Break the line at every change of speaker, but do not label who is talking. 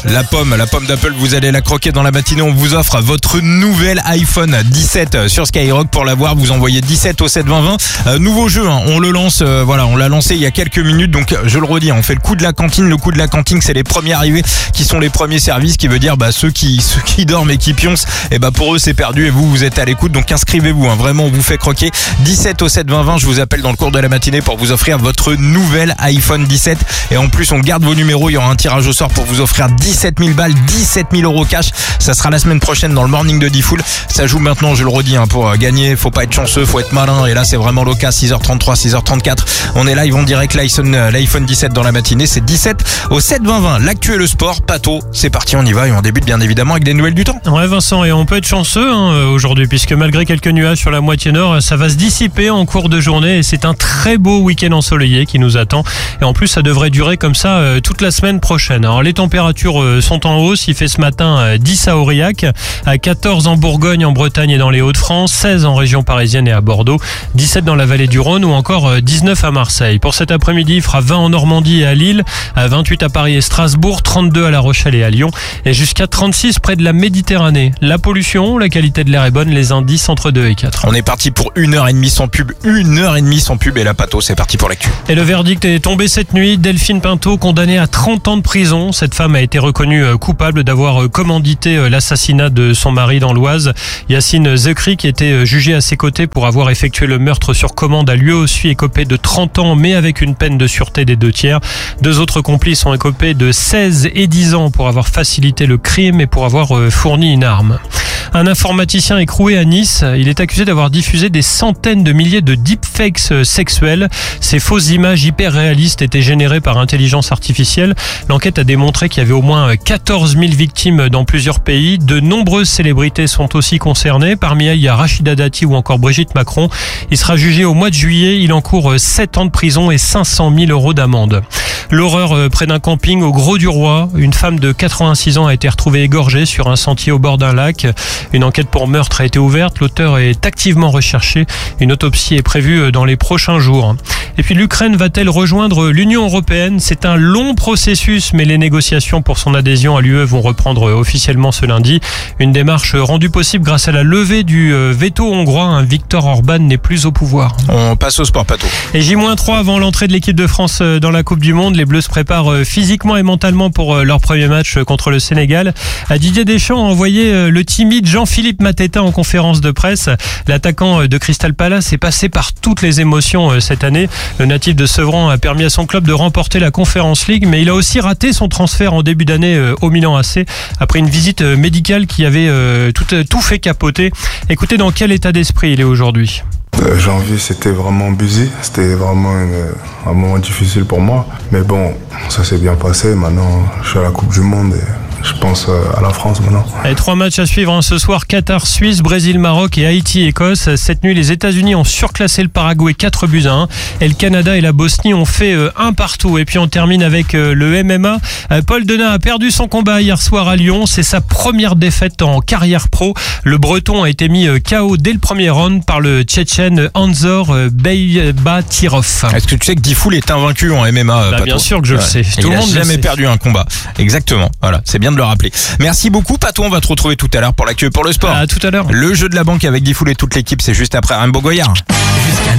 La pomme d'Apple, vous allez la croquer dans la matinée. On vous offre votre nouvel iPhone 17 sur Skyrock. Pour l'avoir, vous envoyez 17 au 7 20 20. Nouveau jeu, hein. On le lance, on l'a lancé il y a quelques minutes. Donc je le redis, on fait le coup de la cantine. Le coup de la cantine, c'est les premiers arrivés qui sont les premiers services, qui veut dire ceux qui dorment et qui pioncent, pour eux c'est perdu et vous êtes à l'écoute. Donc inscrivez-vous, hein. Vraiment on vous fait croquer. 17 au 7 20 20. Je vous appelle dans le cours de la matinée pour vous offrir votre nouvel iPhone 17. Et en plus on garde vos numéros. Il y aura un tirage au sort pour vous offrir 17 000 balles, 17 000 euros cash. Ça sera la semaine prochaine dans le morning de Diffoul. Ça joue maintenant, je le redis, hein, pour gagner. Faut pas être chanceux, faut être malin. Et là c'est vraiment l'occasion. 6h33, 6h34. On est live en direct, l'iPhone 17 dans la matinée. C'est 17 au 7 20 20. L'actu et le sport. Pato, c'est parti, on y va et on débute bien évidemment avec des nouvelles du temps.
Ouais Vincent, et on peut être chanceux aujourd'hui puisque malgré quelques nuages sur la moitié nord, ça va se dissiper en cours de journée et c'est un très beau week-end ensoleillé qui nous attend. Et en plus ça devrait durer comme ça toute la semaine prochaine. Alors les températures sont en hausse. Il fait ce matin 10 à Aurillac, à 14 en Bourgogne, en Bretagne et dans les Hauts-de-France, 16 en région parisienne et à Bordeaux, 17 dans la vallée du Rhône ou encore 19 à Marseille. Pour cet après-midi, il fera 20 en Normandie et à Lille, à 28 à Paris et Strasbourg, 32 à La Rochelle et à Lyon et jusqu'à 36 près de la Méditerranée. La pollution, la qualité de l'air est bonne, les indices entre 2 et 4.
On est parti pour 1h30 sans pub, 1h30 sans pub et la Pato, c'est parti pour l'actu.
Et le verdict est tombé cette nuit. Delphine Pinto, condamnée à 30 ans de prison. Cette femme a été reconnue coupable d'avoir commandité l'assassinat de son mari dans l'Oise. Yacine Zekri, qui était jugé à ses côtés pour avoir effectué le meurtre sur commande, a lui aussi écopé de 30 ans, mais avec une peine de sûreté des 2/3. Deux autres complices ont écopé de 16 et 10 ans pour avoir facilité le crime et pour avoir fourni une arme. Un informaticien écroué à Nice, il est accusé d'avoir diffusé des centaines de milliers de deepfakes sexuels. Ces fausses images hyper réalistes étaient générées par intelligence artificielle. L'enquête a démontré qu'il y avait au moins 14 000 victimes dans plusieurs pays. De nombreuses célébrités sont aussi concernées. Parmi elles, il y a Rachida Dati ou encore Brigitte Macron. Il sera jugé au mois de juillet. Il encourt 7 ans de prison et 500 000 euros d'amende. L'horreur près d'un camping au Grau-du-Roi. Une femme de 86 ans a été retrouvée égorgée sur un sentier au bord d'un lac. Une enquête pour meurtre a été ouverte. L'auteur est activement recherché. Une autopsie est prévue dans les prochains jours. Et puis l'Ukraine va-t-elle rejoindre l'Union européenne ? C'est un long processus, mais les négociations pour son adhésion à l'UE vont reprendre officiellement ce lundi. Une démarche rendue possible grâce à la levée du veto hongrois. Viktor Orban n'est plus au pouvoir.
On passe au sport, Pato.
Et J-3 avant l'entrée de l'équipe de France dans la Coupe du Monde. Les Bleus se préparent physiquement et mentalement pour leur premier match contre le Sénégal. Didier Deschamps a envoyé le timide Jean-Philippe Mateta en conférence de presse. L'attaquant de Crystal Palace est passé par toutes les émotions cette année. Le natif de Sevran a permis à son club de remporter la Conference League, mais il a aussi raté son transfert en début d'année au Milan AC après une visite médicale qui avait tout fait capoter. Écoutez dans quel état d'esprit il est aujourd'hui.
Janvier, c'était vraiment busy, c'était vraiment un moment difficile pour moi. Mais bon, ça s'est bien passé. Maintenant, je suis à la Coupe du Monde et je pense à la France maintenant.
Et 3 matchs à suivre ce soir, Qatar-Suisse, Brésil-Maroc et Haïti-Écosse. Cette nuit, les États-Unis ont surclassé le Paraguay 4-1. Et le Canada et la Bosnie ont fait 1 partout. Et puis on termine avec le MMA. Paul Denat a perdu son combat hier soir à Lyon. C'est sa première défaite en carrière pro. Le Breton a été mis KO dès le premier round par le Tchétchène Anzor Beybatirov.
Est-ce que tu sais que Diffoul est invaincu en MMA, Pato ?
Bien sûr que je le sais.
Tout le monde n'a jamais perdu un combat. Exactement. Voilà, c'est bien de le rappeler. Merci beaucoup, Pato. On va te retrouver tout à l'heure pour l'actu et pour le sport.
À tout à l'heure.
Le jeu de la banque avec Diffoul et toute l'équipe, c'est juste après Rainbow Goyard.